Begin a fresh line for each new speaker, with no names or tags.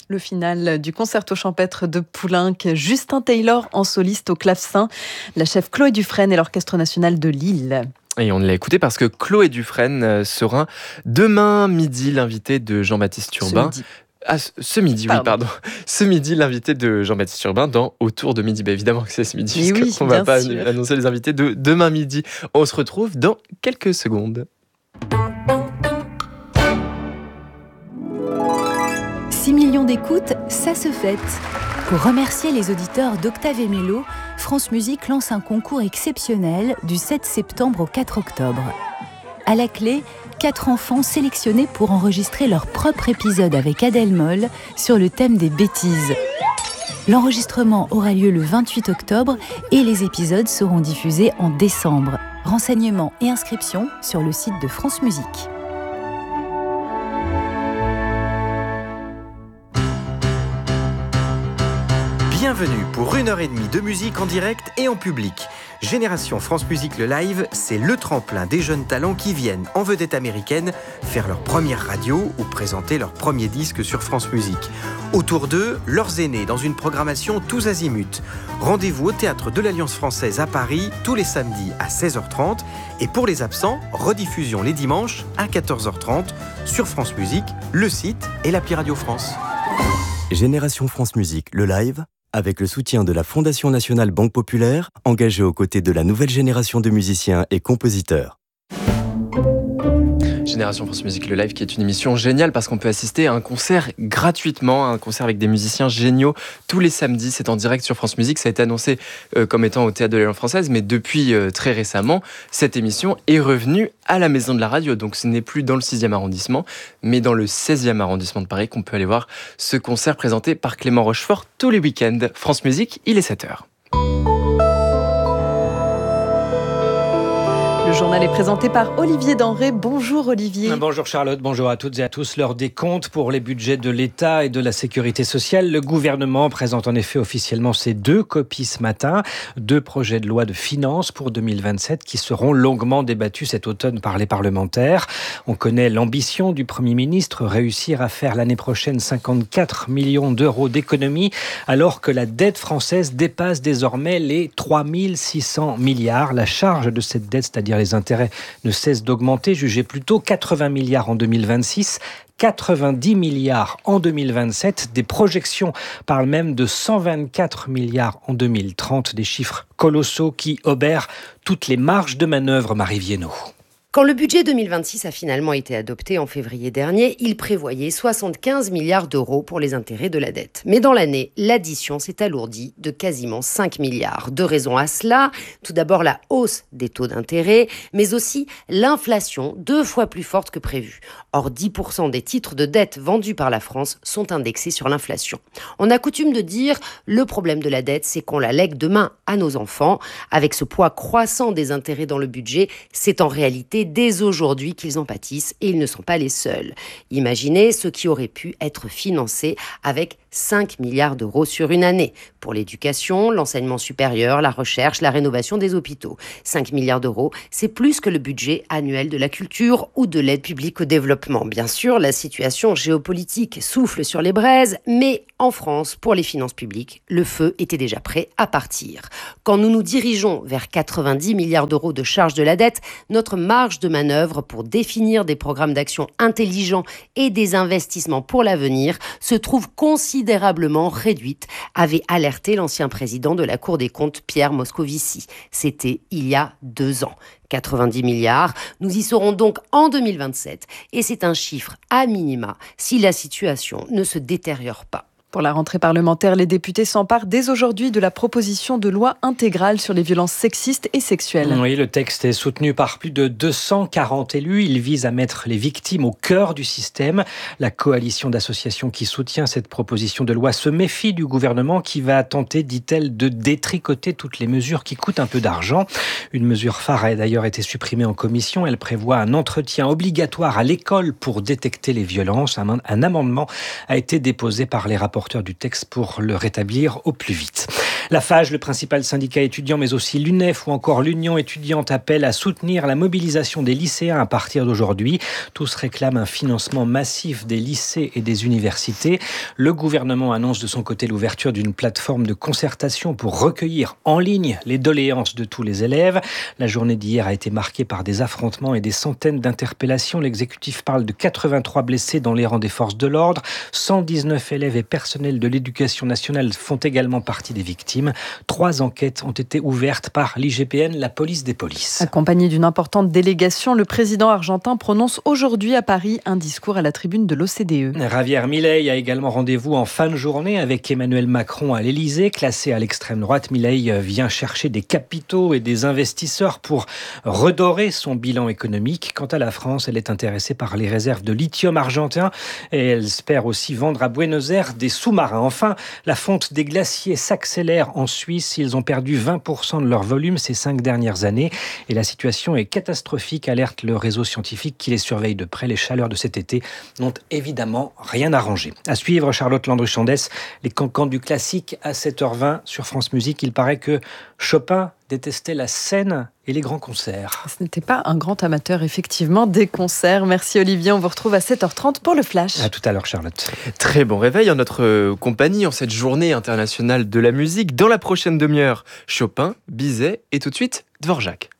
Le final du concerto champêtre de Poulenc, Justin Taylor en soliste au clavecin, la chef Chloé Dufresne et l'Orchestre national de Lille.
Et on l'a écouté parce que Chloé Dufresne sera demain midi l'invité de Jean-Baptiste Urbain. Ce midi, pardon. Ce midi, l'invité de Jean-Baptiste Urbain dans Autour de midi. Évidemment que c'est ce midi, puisqu'on ne va pas annoncer les invités de demain midi. On se retrouve dans quelques secondes.
6 millions d'écoutes, ça se fête. Pour remercier les auditeurs d'Octave et Mélo, France Musique lance un concours exceptionnel du 7 septembre au 4 octobre. À la clé, 4 enfants sélectionnés pour enregistrer leur propre épisode avec Adèle Moll sur le thème des bêtises. L'enregistrement aura lieu le 28 octobre et les épisodes seront diffusés en décembre. Renseignements et inscriptions sur le site de France Musique.
Bienvenue pour 1h30 de musique en direct et en public. Génération France Musique le live, c'est le tremplin des jeunes talents qui viennent en vedette américaine faire leur première radio ou présenter leur premier disque sur France Musique. Autour d'eux, leurs aînés dans une programmation tous azimuts. Rendez-vous au Théâtre de l'Alliance Française à Paris tous les samedis à 16h30 et pour les absents, rediffusion les dimanches à 14h30 sur France Musique, le site et l'appli Radio France.
Génération France Musique le live, avec le soutien de la Fondation nationale Banque Populaire, engagée aux côtés de la nouvelle génération de musiciens et compositeurs.
Génération France Musique le live, qui est une émission géniale parce qu'on peut assister à un concert gratuitement, un concert avec des musiciens géniaux tous les samedis. C'est en direct sur France Musique. Ça a été annoncé comme étant au Théâtre de l'Alliance Française, mais depuis très récemment, cette émission est revenue à la Maison de la Radio. Donc ce n'est plus dans le 6e arrondissement, mais dans le 16e arrondissement de Paris qu'on peut aller voir ce concert présenté par Clément Rochefort tous les week-ends. France Musique, il est 7h.
Le journal est présenté par Olivier Denré. Bonjour Olivier.
Bonjour Charlotte, bonjour à toutes et à tous. L'heure des comptes pour les budgets de l'État et de la sécurité sociale. Le gouvernement présente en effet officiellement ses 2 copies ce matin. 2 projets de loi de finances pour 2027 qui seront longuement débattus cet automne par les parlementaires. On connaît l'ambition du Premier ministre, réussir à faire l'année prochaine 54 millions d'euros d'économies, alors que la dette française dépasse désormais les 3 600 milliards. La charge de cette dette, c'est-à-dire les intérêts, ne cesse d'augmenter, jugé plutôt 80 milliards en 2026, 90 milliards en 2027. Des projections parlent même de 124 milliards en 2030, des chiffres colossaux qui obèrent toutes les marges de manœuvre, Marie Viennot.
Quand le budget 2026 a finalement été adopté en février dernier, il prévoyait 75 milliards d'euros pour les intérêts de la dette. Mais dans l'année, l'addition s'est alourdie de quasiment 5 milliards. 2 raisons à cela. Tout d'abord, la hausse des taux d'intérêt, mais aussi l'inflation 2 fois plus forte que prévu. Or, 10% des titres de dette vendus par la France sont indexés sur l'inflation. On a coutume de dire, le problème de la dette, c'est qu'on la lègue demain à nos enfants. Avec ce poids croissant des intérêts dans le budget, c'est en réalité dès aujourd'hui qu'ils en pâtissent et ils ne sont pas les seuls. Imaginez ce qui aurait pu être financé avec 5 milliards d'euros sur une année pour l'éducation, l'enseignement supérieur, la recherche, la rénovation des hôpitaux. 5 milliards d'euros, c'est plus que le budget annuel de la culture ou de l'aide publique au développement. Bien sûr, la situation géopolitique souffle sur les braises, mais en France, pour les finances publiques, le feu était déjà prêt à partir. Quand nous nous dirigeons vers 90 milliards d'euros de charge de la dette, notre marge de manœuvre pour définir des programmes d'action intelligents et des investissements pour l'avenir se trouve considérablement réduite, avait alerté l'ancien président de la Cour des comptes, Pierre Moscovici. C'était il y a 2 ans. 90 milliards, nous y serons donc en 2027 et c'est un chiffre à minima si la situation ne se détériore pas.
Pour la rentrée parlementaire, les députés s'emparent dès aujourd'hui de la proposition de loi intégrale sur les violences sexistes et sexuelles.
Oui, le texte est soutenu par plus de 240 élus. Il vise à mettre les victimes au cœur du système. La coalition d'associations qui soutient cette proposition de loi se méfie du gouvernement qui va tenter, dit-elle, de détricoter toutes les mesures qui coûtent un peu d'argent. Une mesure phare a d'ailleurs été supprimée en commission. Elle prévoit un entretien obligatoire à l'école pour détecter les violences. Un amendement a été déposé par les rapporteurs du texte pour le rétablir au plus vite. La FAGE, le principal syndicat étudiant, mais aussi l'UNEF ou encore l'Union étudiante appellent à soutenir la mobilisation des lycéens à partir d'aujourd'hui. Tous réclament un financement massif des lycées et des universités. Le gouvernement annonce de son côté l'ouverture d'une plateforme de concertation pour recueillir en ligne les doléances de tous les élèves. La journée d'hier a été marquée par des affrontements et des centaines d'interpellations. L'exécutif parle de 83 blessés dans les rangs des forces de l'ordre. 119 élèves et personnels de l'éducation nationale font également partie des victimes. 3 enquêtes ont été ouvertes par l'IGPN, la police des polices.
Accompagné d'une importante délégation, le président argentin prononce aujourd'hui à Paris un discours à la tribune de l'OCDE.
Javier Milei a également rendez-vous en fin de journée avec Emmanuel Macron à l'Elysée. Classé à l'extrême droite, Milei vient chercher des capitaux et des investisseurs pour redorer son bilan économique. Quant à la France, elle est intéressée par les réserves de lithium argentin et elle espère aussi vendre à Buenos Aires des sous-marins. Enfin, la fonte des glaciers s'accélère en Suisse. Ils ont perdu 20% de leur volume ces 5 dernières années et la situation est catastrophique, alerte le réseau scientifique qui les surveille de près. Les chaleurs de cet été n'ont évidemment rien arrangé. À suivre, Charlotte Landru-Chandès, les cancans du classique à 7h20 sur France Musique. Il paraît que Chopin détestait la scène et les grands concerts.
Ce n'était pas un grand amateur, effectivement, des concerts. Merci Olivier, on vous retrouve à 7h30 pour le Flash.
À tout à l'heure, Charlotte.
Très bon réveil en notre compagnie en cette journée internationale de la musique. Dans la prochaine demi-heure, Chopin, Bizet et tout de suite Dvorak.